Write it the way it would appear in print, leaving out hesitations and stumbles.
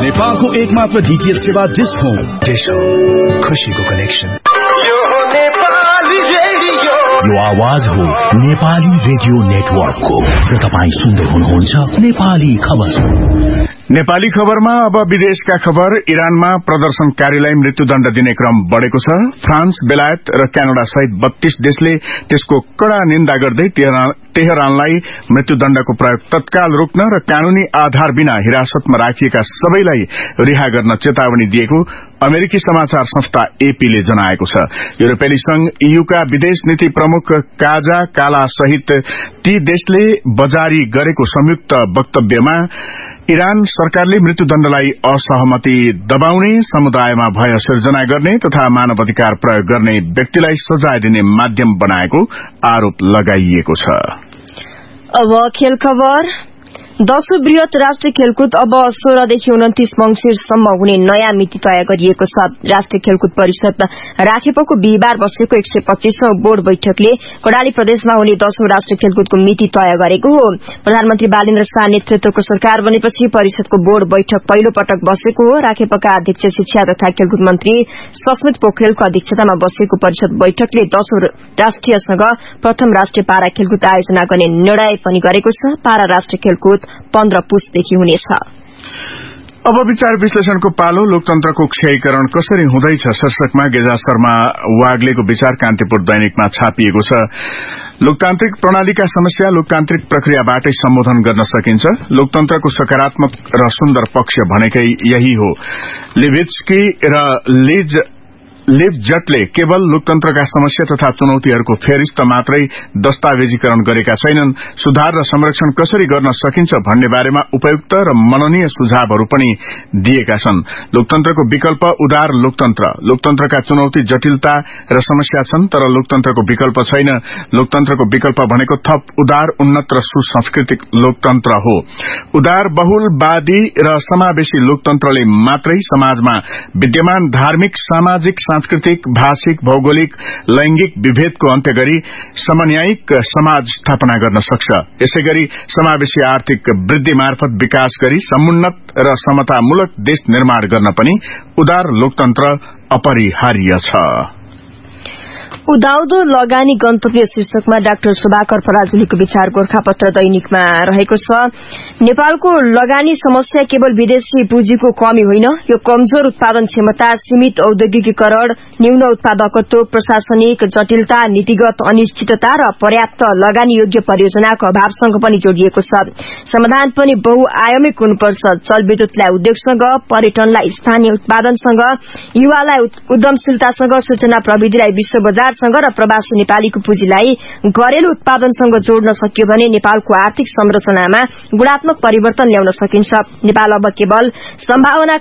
नेपालको एकमात्र डीटीएच सेवा डिश होम। खुशीको कनेक्सन। यो आवाज हो नेपाली रेडियो नेटवर्कको र तपाईं सुन्दै हुनुहुन्छ नेपाली खबर। नेपाली खबरमा अब विदेशका खबर। इरानमा प्रदर्शनकारीलाई मृत्युदण्ड दिने क्रम बढ़ेको छ। फ्रान्स, बेलायत र क्यानाडा सहित 32 देशले त्यसको कड़ा निन्दा गर्दै तेहरानलाई मृत्युदण्डको प्रयोग तत्काल रोक्न र कानूनी आधार बिना हिरासतमा राखिएका सबैलाई रिहा गर्न चेतावनी दिएको अमेरिकी समाचार संस्था एपीले जनाएको छ। युरोपेली संघ ईयूका विदेश नीति प्रमुख काजा काला सहित ती देशले बजारी गरेको संयुक्त वक्तव्यमा इरान सरकारले मृत्युदण्डलाई असहमति दबाउने, समुदायमा भय सिर्जना गर्ने तथा मानवाधिकार प्रयोग गर्ने व्यक्तिलाई सजाय दिने माध्यम बनाएको आरोप लगाइएको छ। अब खेल खबर। 10औं बृहत राष्ट्रिय खेलकुद अब 16 देखि 29 मंसिरसम्म हुने नयाँ मिति तय गरिएको छ। राष्ट्रिय खेलकुद परिषद राखेपको बिहिबार बसेको 125औं बोर्ड बैठकले कर्णाली प्रदेशमा हुने 10औं राष्ट्रिय खेलकुदको मिति तय गरेको हो। प्रधानमन्त्री बालेन्द्र शाह नेतृत्वको सरकार बनेपछि परिषदको बोर्ड बैठक पहिलो पटक बसेको हो। राखेपका अध्यक्ष शिक्षा तथा खेलकुद मन्त्री सस्मित पोखरेलको अध्यक्षतामा बसेको परिषद बैठकले 10औं राष्ट्रियसँग प्रथम राष्ट्रिय पारा खेलकुद आयोजना गर्ने निर्णय पनि गरेको छ। पारा राष्ट्रिय खेलकुद 15 पुसदेखि हुनेछ। अब विचार विश्लेषणको पालो। लोकतन्त्रको क्षयीकरण कसरी हुँदैछ शीर्षकमा गेजा शर्मा वाग्लेको विचार कान्तिपुर दैनिकमा छापिएको छ। लोकतान्त्रिक प्रणालीका समस्या लोकतान्त्रिक प्रक्रियाबाटै सम्बोधन गर्न सकिन्छ। लोकतन्त्रको सकारात्मक र सुन्दर पक्ष भनेकै यही हो। लिभिट्स्की र लिभजटले केवल लोकतन्त्रका समस्या तथा चुनौतीहरूको फेरिस्त मात्रै दस्तावेजीकरण गरेका छैनन्, सुधार र संरक्षण कसरी गर्न सकिन्छ भन्ने बारेमा उपयुक्त र मननीय सुझावहरू पनि दिएका छन्। लोकतन्त्रको विकल्प उदार लोकतन्त्र। लोकतन्त्रका चुनौती जटिलता र समस्या छन्, तर लोकतन्त्रको विकल्प छैन। लोकतन्त्रको विकल्प भनेको थप उदार, उन्नत र सुसंस्कृतिक लोकतन्त्र हो। उदार, बहुलवादी र समावेशी लोकतन्त्रले मात्रै समाजमा विद्यमान धार्मिक, सामाजिक, सांस्कृतिक, भाषिक, भौगोलिक, लैंगिक विभेदको अन्त्य गरी समन्यायिक समाज स्थापना गर्न सक्छ। यसैगरी समावेशी आर्थिक वृद्धि मार्फत विकास गरी समुन्नत र समतामूलक देश निर्माण गर्न पनि उदार लोकतन्त्र अपरिहार्य छ। उदाउँदो लगानी गन्तव्य शीर्षकमा डाक्टर सुभाकर पराजुलीको विचार गोरखापत्र दैनिकमा रहेको छ। नेपालको लगानी समस्या केवल विदेशी पुँजीको कमी होइन, यो कमजोर उत्पादन क्षमता, सीमित औद्योगिकीकरण, न्यून उत्पादकत्व, प्रशासनिक जटिलता, नीतिगत अनिश्चितता र पर्याप्त लगानी योग्य परियोजनाको अभावसँग पनि जोडिएको छ। समाधान पनि बहुआयामिक हुनुपर्छ। जलविद्युतलाई उद्योगसँग, पर्यटनलाई स्थानीय उत्पादनसँग, युवालाई उद्यमशीलतासँग, सूचना प्रविधिलाई विश्व बजार र प्रवासी नेपालीको पुँजीलाई घरेलु उत्पादनसँग जोड्न सकियो भने नेपालको आर्थिक संरचनामा गुणात्मक परिवर्तन ल्याउन सकिन्छ। नेपाल अब केवल सम्भावना